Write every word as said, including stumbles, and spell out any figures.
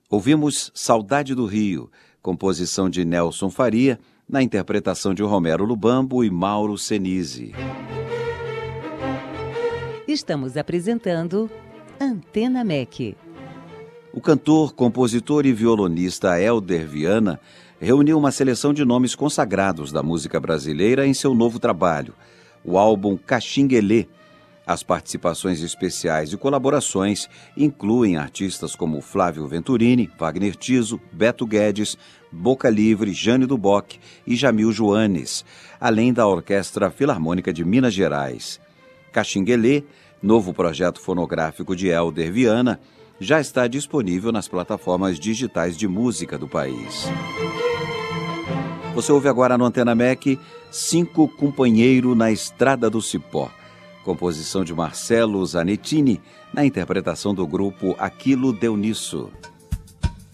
Ouvimos Saudade do Rio, composição de Nelson Faria, na interpretação de Romero Lubambo e Mauro Senise. Estamos apresentando Antena M E C. O cantor, compositor e violonista Hélder Viana reuniu uma seleção de nomes consagrados da música brasileira em seu novo trabalho, o álbum Caxinguelê. As participações especiais e colaborações incluem artistas como Flávio Venturini, Wagner Tiso, Beto Guedes, Boca Livre, Jane do Bock e Jamil Joanes, além da Orquestra Filarmônica de Minas Gerais. Caxinguelê, novo projeto fonográfico de Hélder Viana, já está disponível nas plataformas digitais de música do país. Você ouve agora no Antena M E C, Cinco Companheiro na Estrada do Cipó, composição de Marcelo Zanettini, na interpretação do grupo Aquilo Deu Nisso.